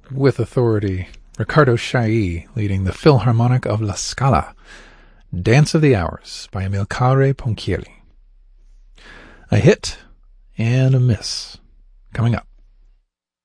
with authority, Riccardo Chailly leading the Philharmonic of La Scala, Dance of the Hours by Amilcare Ponchielli. A hit and a miss coming up.